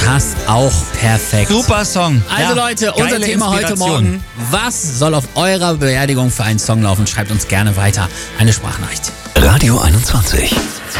passt auch perfekt. Super Song. Also Ja, Leute, unser geile Thema heute Inspiration. Morgen. Was soll auf eurer Beerdigung für einen Song laufen? Schreibt uns gerne weiter eine Sprachnachricht. Radio 21.